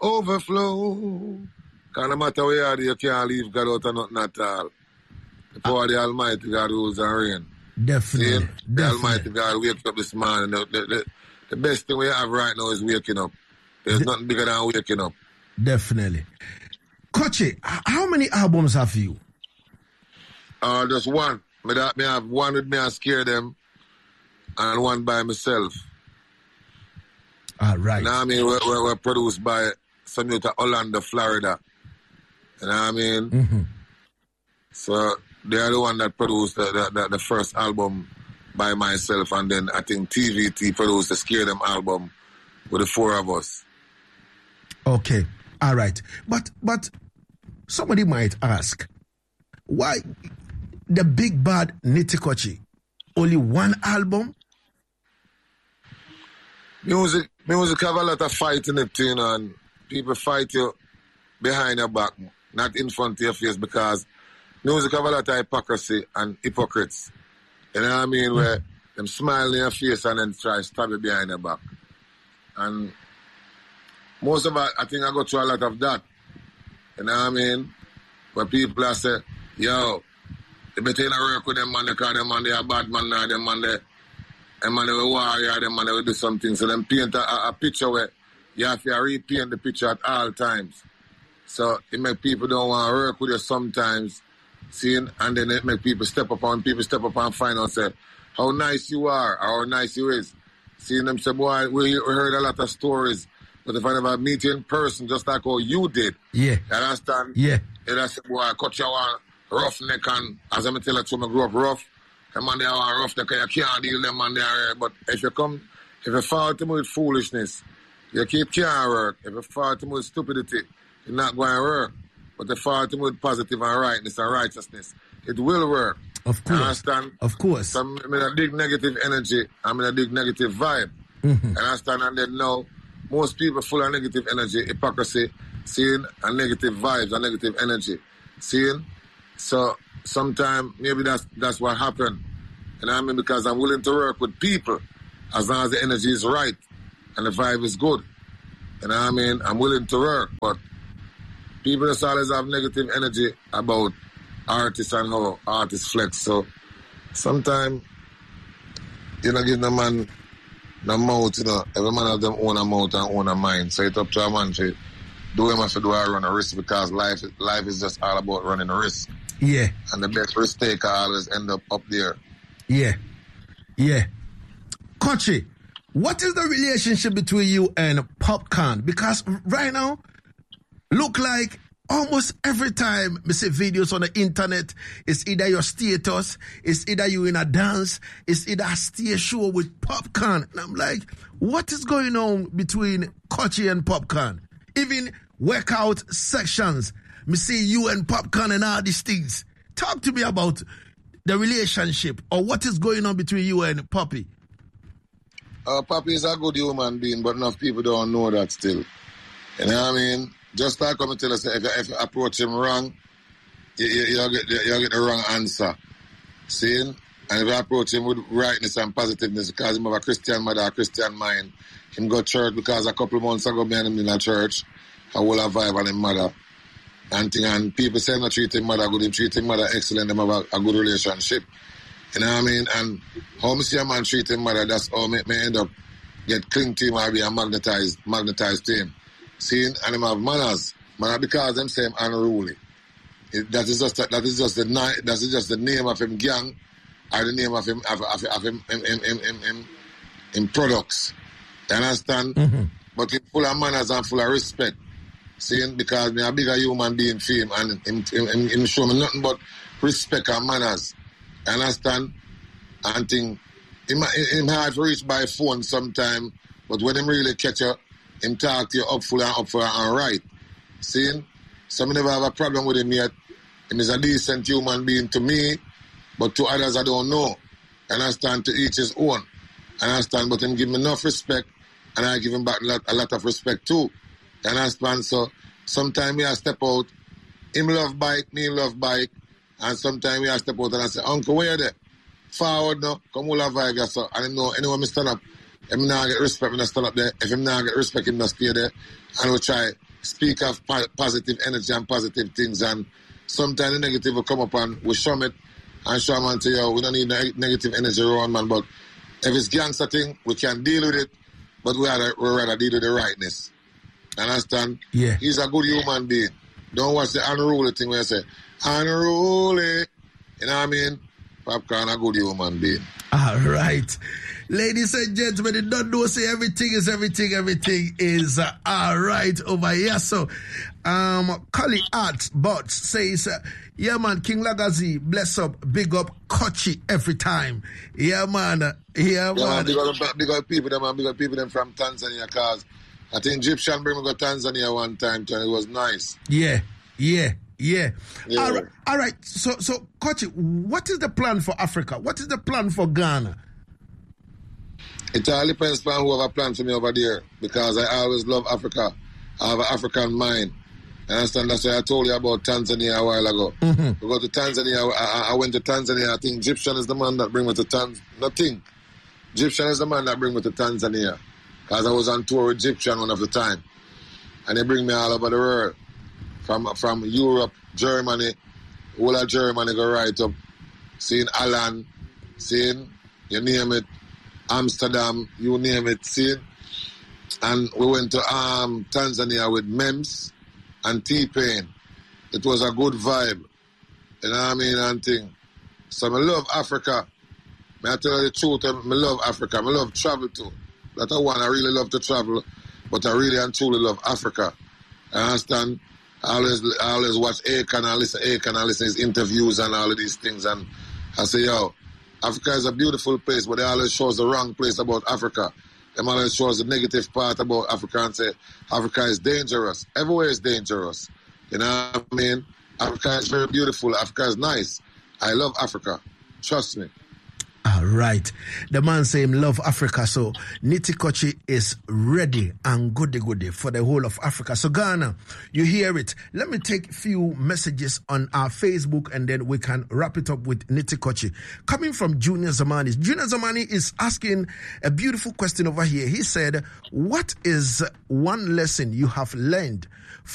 overflow. Cause no matter where you are, you can't leave God out of nothing at all. Before the Almighty God rules and reign. Definitely. The Almighty God wakes up this morning. The best thing we have right now is waking up. There's nothing bigger than waking up. Definitely. Kochi, how many albums have you? Just one. Me have one with me and Scare Them, and one by myself. All right. You know what I mean? We're produced by some out of Orlando, Florida. You know what I mean? Mm-hmm. So they are the one that produced the first album by myself, and then I think TVT produced the Scare Them album with the four of us. Okay. All right. But somebody might ask, why the Big Bad Nitty Kochi? Only one album? Music have a lot of fight in it, you know, and people fight you behind your back, not in front of your face, because music have a lot of hypocrisy and hypocrites. You know what I mean? Where them smile in your face and then try to stab you behind your back. And most of it, I think I go through a lot of that. You know what I mean? Where people are say, yo, they better not work with them man, because them man, they are bad man now, them man, they will warrior, them man, they will do something. So them paint a picture where you have to repaint the picture at all times. So it make people don't want to work with you sometimes, seeing, and then it make people step up and find out, say, how nice you are, or how nice you is. Seeing them say, boy, we heard a lot of stories, but if I never meet you in person, just like how you did. Yeah. You understand? Yeah. And I said, boy, I cut you one roughneck, and as I'm tell you, I grew up rough. And man, they are roughneck, you can't deal them, man, they are. But if you fall to me with foolishness, you can't work. If you fall to me with stupidity, you're not going to work. But if you fall to me with positive and rightness and righteousness, it will work. Of course. You understand? Of course. So I'm in a big negative energy. I'm in a big negative vibe. Mm-hmm. You understand? And then now, most people full of negative energy, hypocrisy, seeing, and negative vibes and negative energy. Seeing? So sometimes maybe that's what happened. You know what I mean? Because I'm willing to work with people as long as the energy is right and the vibe is good. You know what I mean? I'm willing to work, but people just always have negative energy about artists and how artists flex. So sometimes you know, give the man the mouth, you know, every man have them own a mouth and own a mind. So it's up to a man to do him have to do a run a risk, because life is just all about running a risk. Yeah. And the best risk taker always end up there. Yeah. Yeah. Kochi, what is the relationship between you and Popcorn? Because right now, look like almost every time we see videos on the internet, it's either your status, it's either you in a dance, it's either a stage show with Popcorn. And I'm like, what is going on between Kochi and Popcorn? Even workout sections, me see you and Popcorn and all these things. Talk to me about the relationship, or what is going on between you and Poppy. Poppy is a good human being, but enough people don't know that still. You know what I mean? Just like I'm tell us, if you approach him wrong, you'll get the wrong answer. See? And if you approach him with rightness and positiveness, because he have a Christian mother, a Christian mind, him go to church, because a couple of months ago, me and him in a church, I will have vibe on his mother. And people say not treat him mother good, him treat him mother excellent, them have a good relationship. You know what I mean? And how me see a man treat him mother, that's how me end up get cling to him or be magnetized to him. Seeing, and him have manners. Because them say him unruly. That is just the name of him gang, or the name of him products. You understand? Mm-hmm. But him full of manners and full of respect. Seeing, because me a bigger human being for him, and him show me nothing but respect and manners. You understand? And think him hard to reach by phone sometime, but when him really catch you, him talk to you up full and right. See? So I never have a problem with him yet. He is a decent human being to me, but to others I don't know. You understand? To each his own. You understand? But him give me enough respect, and I give him back a lot of respect too. You understand? So sometimes we step out, him love bike, me love bike, and sometimes we step out and I say, Uncle, where you there? Forward now, come all have vibe, so I don't know, anyone stand up, him not get respect, him not stand up there. If him not get respect, him not stay there. And we try speak of positive energy and positive things, and sometimes the negative will come up and we show it and show man say, yo, we don't need negative energy around, man, but if it's gangster thing, we can deal with it, but we rather deal with the rightness. Understand? Yeah. He's a good human being. Don't watch the unruly thing where you say, unruly. You know what I mean? Popcaan a good human being. All right. Ladies and gentlemen, you don't know, say everything is all right over here. So, Cully Arts Bots says, yeah, man, King Lagazi, bless up, big up, Kochi every time. Yeah, man. Yeah, man. Big up people them from Tanzania, because I think Egyptian bring me to Tanzania one time, and it was nice. Yeah. All right. So, Kochi, what is the plan for Africa? What is the plan for Ghana? It all depends on who have a plan for me over there, because I always love Africa. I have an African mind. I understand? That's why I told you about Tanzania a while ago. Mm-hmm. We go to Tanzania. I went to Tanzania. I think Egyptian is the man that bring me to Tanzania. Egyptian is the man that bring me to Tanzania, because I was on tour with Egyptian one of the time, and they bring me all over the world, from Europe, Germany, all of Germany go right up, seeing Alan, seeing you name it, Amsterdam, you name it, see? And we went to Tanzania with Mems and T-Pain. It was a good vibe. You know what I mean? And thing. So I love Africa. I tell you the truth, I love Africa. I love travel too. That's one, I really love to travel, but I really and truly love Africa. I understand? I always watch Akon and listen to his interviews and all of these things, and I say, yo, Africa is a beautiful place, but they always shows the wrong place about Africa. They always shows the negative part about Africa and say Africa is dangerous. Everywhere is dangerous. You know what I mean? Africa is very beautiful. Africa is nice. I love Africa. Trust me. All right. The man say him love Africa, so Nitty Kochi is ready and goody for the whole of Africa. So Ghana, you hear it. Let me take a few messages on our Facebook and then we can wrap it up with Nitty Kochi. Coming from Junior Zamani. Junior Zamani is asking a beautiful question over here. He said, what is one lesson you have learned